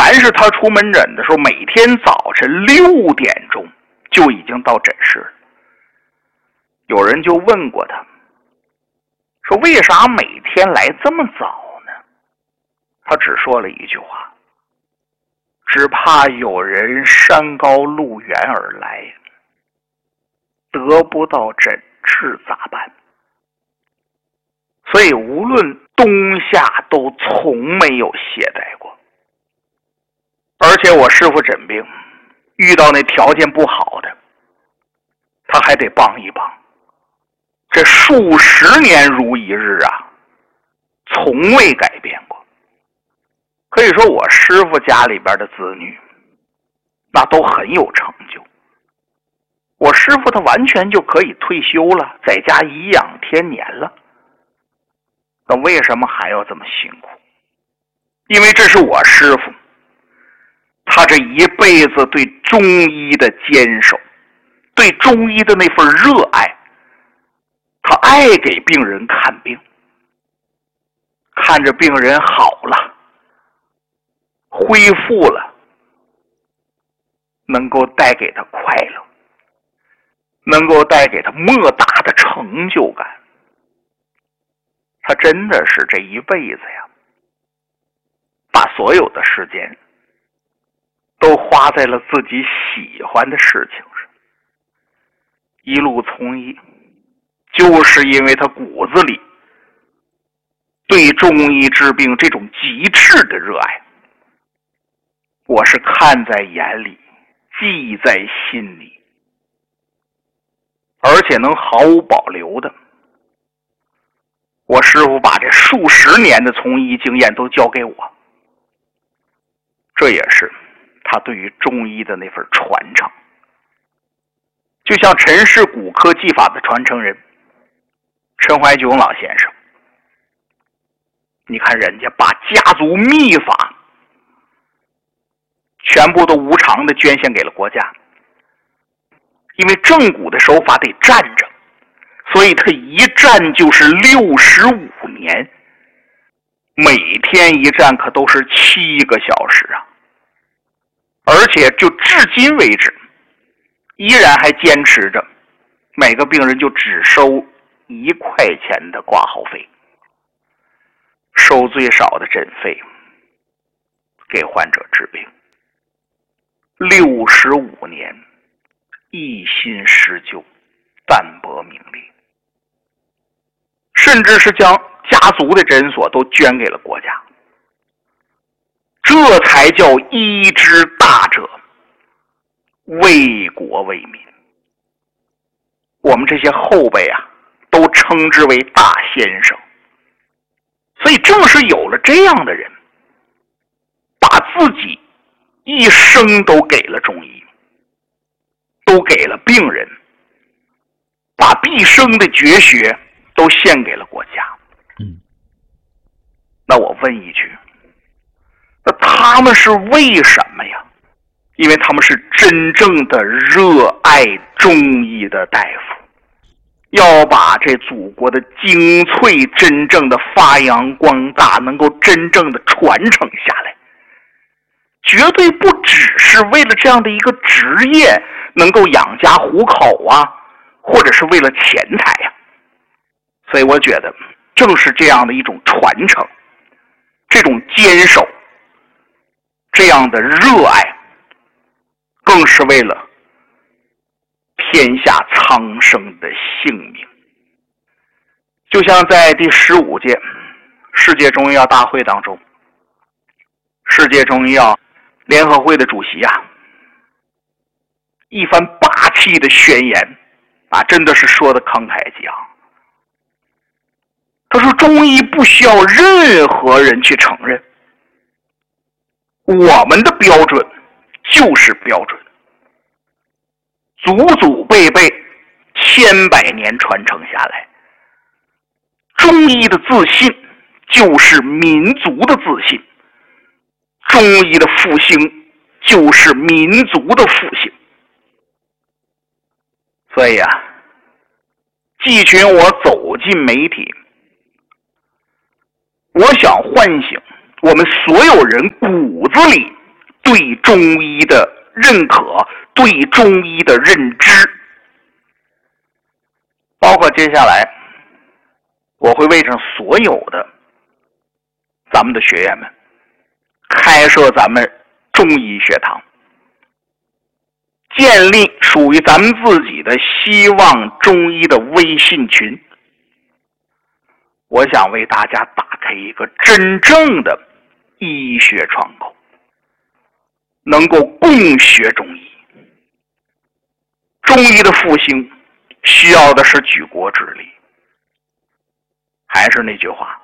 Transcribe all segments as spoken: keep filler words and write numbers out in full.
凡是他出门诊的时候，每天早晨六点钟就已经到诊室了。有人就问过他，说为啥每天来这么早呢？他只说了一句话，只怕有人山高路远而来，得不到诊治咋办？所以无论冬夏都从没有懈怠过。而且我师父诊病遇到那条件不好的，他还得帮一帮。这数十年如一日啊，从未改变过。可以说我师父家里边的子女那都很有成就。我师父他完全就可以退休了，在家颐养天年了。那为什么还要这么辛苦？因为这是我师父他这一辈子对中医的坚守，对中医的那份热爱。他爱给病人看病，看着病人好了，恢复了，能够带给他快乐，能够带给他莫大的成就感。他真的是这一辈子呀，把所有的时间都花在了自己喜欢的事情上，一路从医，就是因为他骨子里对中医治病这种极致的热爱，我是看在眼里，记在心里，而且能毫无保留的。我师父把这数十年的从医经验都交给我，这也是他对于中医的那份传承。就像陈氏骨科技法的传承人陈怀炯老先生，你看人家把家族秘法全部都无偿的捐献给了国家。因为正骨的手法得站着，所以他一站就是六十五年，每天一站可都是七个小时啊！而且就至今为止，依然还坚持着，每个病人就只收一块钱的挂号费，收最少的诊费，给患者治病。六十五年，一心施救，淡泊名利，甚至是将家族的诊所都捐给了国家，这才叫医之大者，为国为民。我们这些后辈啊，都称之为大先生。所以正是有了这样的人，把自己一生都给了中医，都给了病人，把毕生的绝学都献给了国家。 嗯， 那我问一句，那他们是为什么呀？因为他们是真正的热爱中医的大夫，要把这祖国的精粹真正的发扬光大，能够真正的传承下来，绝对不只是为了这样的一个职业能够养家糊口啊，或者是为了钱财呀。所以我觉得正是这样的一种传承，这种坚守，这样的热爱，更是为了天下苍生的性命。就像在第十五届世界中医药大会当中，世界中医药联合会的主席啊，一番霸气的宣言啊，真的是说的慷慨激昂。他说中医不需要任何人去承认，我们的标准就是标准，祖祖辈辈千百年传承下来，中医的自信就是民族的自信，中医的复兴就是民族的复兴。所以啊，季群我走进媒体，我想唤醒我们所有人骨子里对中医的认可，对中医的认知。包括接下来我会为上所有的咱们的学员们开设咱们中医学堂，建立属于咱们自己的希望中医的微信群。我想为大家打开一个真正的医学窗口，能够共学中医。中医的复兴需要的是举国之力。还是那句话，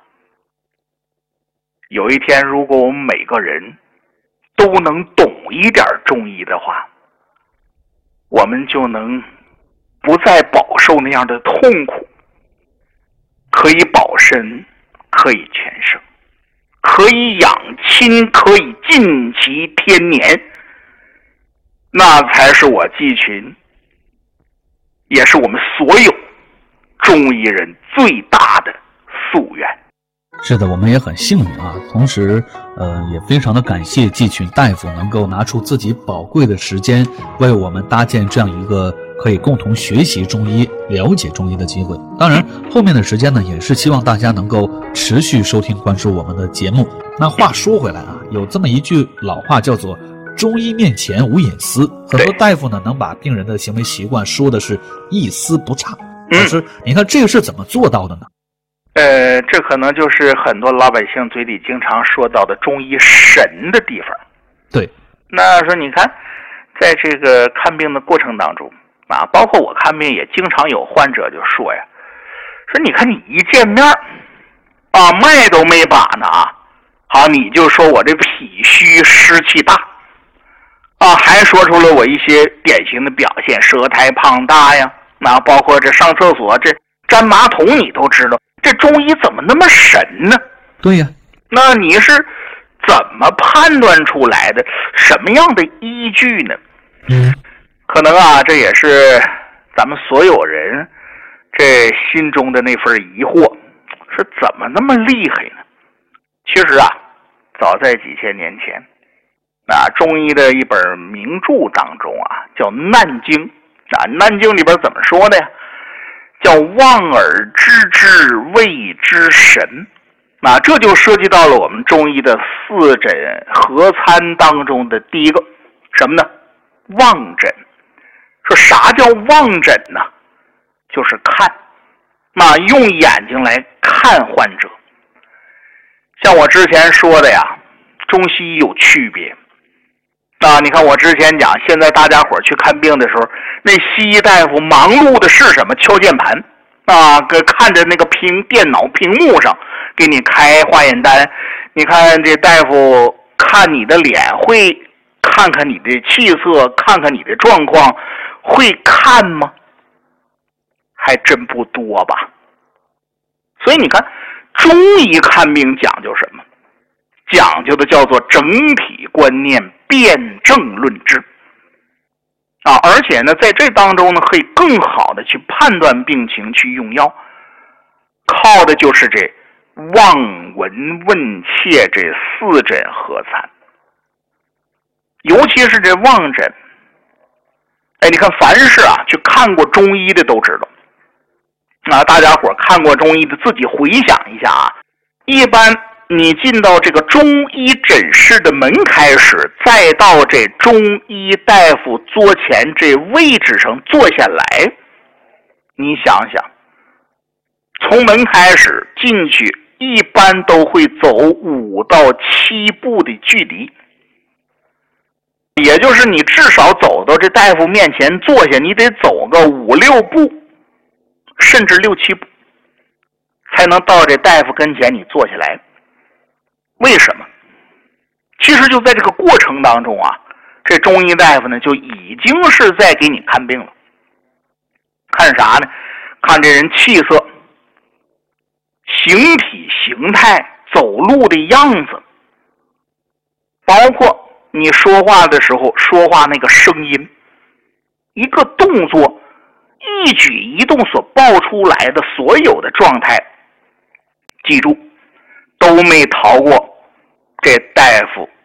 有一天如果我们每个人都能懂一点中医的话，我们就能不再饱受那样的痛苦，可以保身，可以全胜，可以养亲，可以尽其天年。那才是我季群，也是我们所有中医人最大的夙愿。 是的，我们也很幸运啊，同时呃也非常的感谢季群大夫能够拿出自己宝贵的时间为我们搭建这样一个可以共同学习中医了解中医的机会。当然后面的时间呢也是希望大家能够持续收听关注我们的节目。那话说回来啊，有这么一句老话叫做中医面前无隐私，很多大夫呢能把病人的行为习惯说的是一丝不差。老师，你看这个是怎么做到的呢？ 呃，这可能就是很多老百姓嘴里经常说到的中医神的地方。 对， 那说你看，在这个看病的过程当中啊，包括我看病也经常有患者就说呀，说你看你一见面啊，脉都没把呢啊，好你就说我这脾虚湿气大啊，还说出了我一些典型的表现，舌苔胖大呀，那包括这上厕所这粘马桶你都知道。这中医怎么那么神呢？ 对呀， 那你是怎么判断出来的？什么样的依据呢？ 嗯， 可能啊，这也是咱们所有人这心中的那份疑惑，是怎么那么厉害呢？其实啊，早在几千年前，啊，中医的一本名著当中啊，叫《难经》啊，《难经》里边怎么说的呀？叫望而知之谓之神。啊，这就涉及到了我们中医的四诊合参当中的第一个什么呢？望诊。说啥叫望诊呢？就是看，那用眼睛来看患者。像我之前说的呀，中西医有区别啊。你看我之前讲，现在大家伙去看病的时候，那西医大夫忙碌的是什么？敲键盘啊，看着那个屏电脑屏幕上给你开化验单。你看这大夫看你的脸，会看看你的气色，看看你的状况，会看吗？还真不多吧。所以你看中医看病讲究什么？讲究的叫做整体观念，辨证论治啊，而且呢在这当中呢可以更好的去判断病情，去用药，靠的就是这望闻问切这四诊合参。尤其是这望诊，哎，你看凡是啊去看过中医的都知道啊，大家伙看过中医的自己回想一下啊，一般你进到这个中医诊室的门开始，再到这中医大夫桌前这位置上坐下来，你想想，从门开始进去一般都会走五到七步的距离，也就是你至少走到这大夫面前坐下，你得走个五六步甚至六七步才能到这大夫跟前你坐下来。为什么？其实就在这个过程当中啊，这中医大夫呢就已经是在给你看病了。看啥呢？看这人气色、形体形态、走路的样子，包括你说话的时候说话那个声音，一个动作一举一动所爆出来的所有的状态，记住都没逃过这大夫